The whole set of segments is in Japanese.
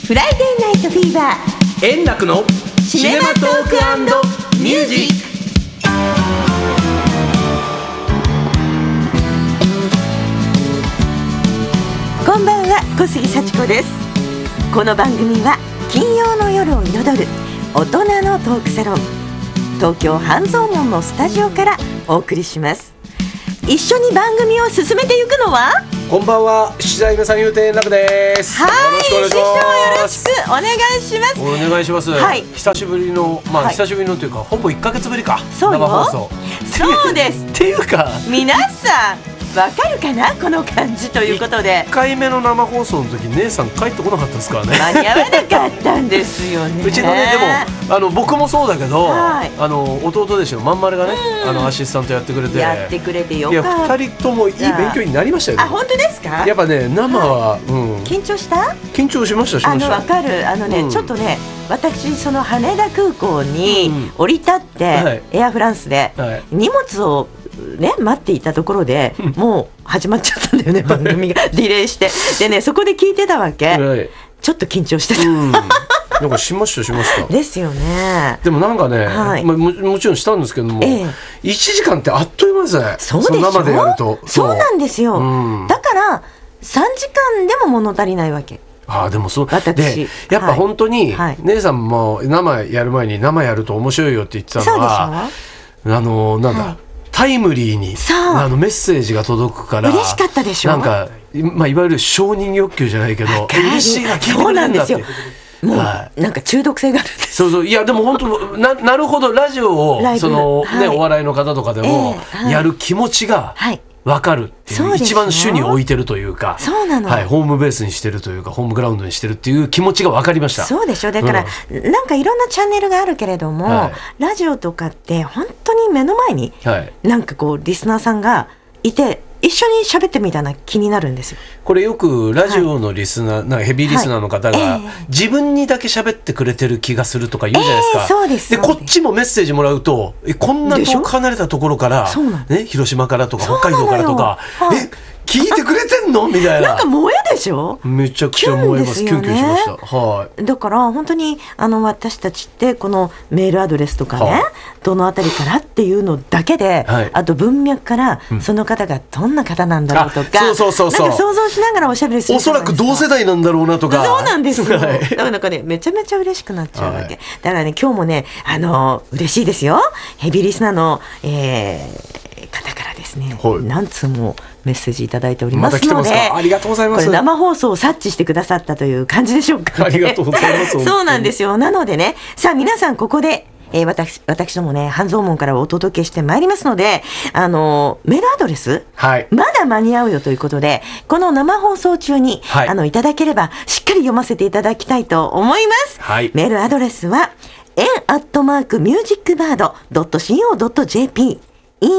フライデーナイトフィーバー、 円楽のシネマトーク&ミュージック。 こんばんは、小杉幸子です。この番組は金曜の夜を彩る大人のトークサロン、東京半蔵門のスタジオからお送りします。一緒に番組を進めていくのは、 こんばんは、七代目三遊亭円楽です。 はい、 よろしくお願いします。 師匠よろしくお願いします。 お願いします。 はい、 久しぶりの、 はい、 久しぶりのというかほぼ1ヶ月ぶりか。 そうよ、 生放送。 そうですっていうか皆さんわかるかな、この感じということで、 1回目の生放送の時姉さん帰ってこなかったですからね。 間に合わなかったんですよね。 うちのね、でも僕もそうだけど、 はい、 弟弟子のまんまるがね、アシスタントやってくれてよかった。 いや2人ともいい勉強になりましたよ。 あ、本当ですか。 やっぱね、生は、 緊張した。 緊張しました。 わかる。ちょっとね、私その羽田空港に降り立って、エアフランスで荷物をね、待っていたところで、もう始まっちゃったんだよね、番組がディレイしてでね、そこで聞いてたわけ、ちょっと緊張してた、 なんかしましたですよね。 でもなんかね、もちろんしたんですけども、1時間ってあっという間ですね。 そうでしょ。 生でやるとそうなんですよ、だから3時間でも物足りないわけ。 でもそうで、やっぱ本当に、姉さんも生やる前に生やると面白いよって言ってたのは、なんだ、タイムリーにメッセージが届くから嬉しかったでしょ。 なんか、いわゆる承認欲求じゃないけど、嬉しいな、聞いてくれるんだって。 もうなんか中毒性があるんです。 そういや、でも本当 なるほど、ラジオをお笑いの方とかでもやる気持ちが分かるっていう、一番主に置いてるというか、 そうなの、 ホームベースにしてるというか、ホームグラウンドにしてるっていう気持ちが分かりました。 そうでしょ。だから、なんかいろんなチャンネルがあるけれども、ラジオとかって本当に目の前に、なんかこうリスナーさんがいて一緒に喋ってみたいな気になるんですよ。これよくラジオのリスナー、なんかヘビーリスナーの方が、自分にだけ喋ってくれてる気がするとか言うじゃないですか。 そうです。 でこっちもメッセージもらうと、こんな遠く離れたところから、ね、広島からとか北海道からとか、聞いてくれてんのみたいな。 なんか萌えでしょ。 めちゃくちゃ燃えます。キュンキュンしました。 だから本当に私たちってこのメールアドレスとかね、どのあたりからっていうのだけで、あと文脈からその方がどんな方なんだろうとか、なんか想像しながらおしゃべりする。 おそらく同世代なんだろうなとか。 そうなんですよ。だからなんかね、めちゃめちゃ嬉しくなっちゃうわけ。だからね、今日もね、嬉しいですよ。ヘビーリスナーの方からですね、何通もメッセージいただいておりますので、 ありがとうございます。 これ生放送を察知してくださったという感じでしょうかね。 ありがとうございます。 そうなんですよ。なのでね、さあ皆さんここで、私どもね、半蔵門からお届けしてまいりますので、メールアドレス、まだ間に合うよということで、この生放送中に、いただければしっかり読ませていただきたいと思います。メールアドレスはen@musicbird.co.jp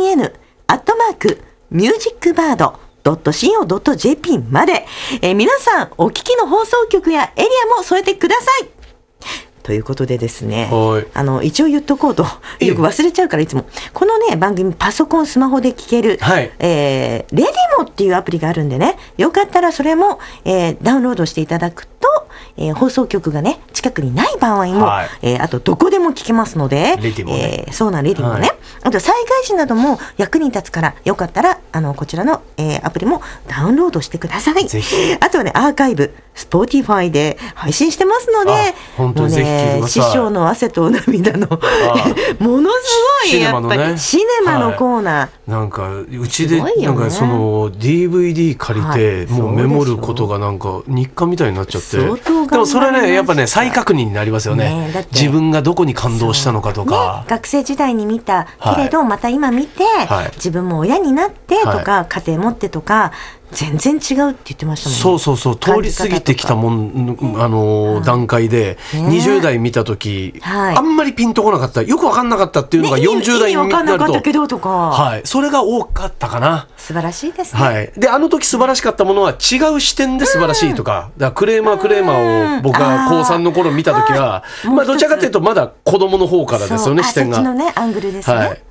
en@musicbird.co.jp まで、皆さんお聞きの放送局やエリアも添えてくださいということでですね、一応言っとこうと、よく忘れちゃうからいつもこのね番組パソコンスマホで聞ける、レディモっていうアプリがあるんでね、よかったらそれも、ダウンロードしていただくと、放送局がね近くにない場合も、あとどこでも聞けますので、そうなんレディモね、あと災害時なども役に立つから、よかったらこちらの、アプリもダウンロードしてください。あとはね、アーカイブSpotify で配信してますので、 本当にぜひ聞いてください。 師匠の汗と涙のものすごいやっぱりシネマのコーナー、 なんかうちでなんかその DVD 借りて、もうメモることがなんか日課みたいになっちゃって、でもそれね、やっぱね再確認になりますよね。自分がどこに感動したのかとか、 学生時代に見たけれど、また今見て、自分も親になってとか、家庭持ってとか全然違うって言ってましたもんね。そう通り過ぎてきたもん、段階で20代見た時、あんまりピンとこなかった、よく分かんなかったっていうのが40代になると、分かんなかったけどとか、それが多かったかな。 素晴らしいですね。 で時素晴らしかったものは違う視点で素晴らしいとか、だからクレーマーを僕が高3の頃見た時は、どちらかというとまだ子供の方からですよね、視点が。 そっちのねアングルですね。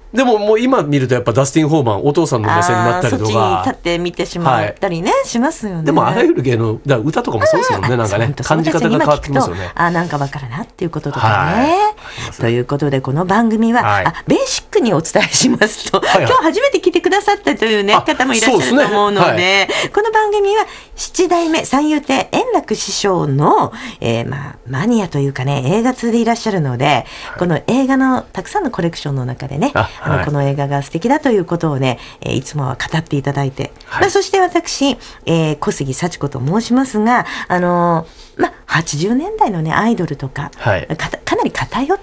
でももう今見るとやっぱダスティン・ホーマンお父さんの目線になったりとか、 そっちに立って見てしまったりね、しますよね。 でもあらゆる芸能だ歌とかもそうですもんね、なんかね感じ方が変わってきますよね。 なんかわかるなっていうこととかね、ということでこの番組は、ベーシックにお伝えしますと、今日初めて聞いてくださったというね方もいらっしゃると思うので、この番組は七代目三遊亭円楽師匠の、マニアというかね映画通でいらっしゃるので、この映画のたくさんのコレクションの中でね、この映画が素敵だということをね、いつもは語っていただいて、そして私、小杉幸子と申しますが、80年代のねアイドルとか、かなり偏っ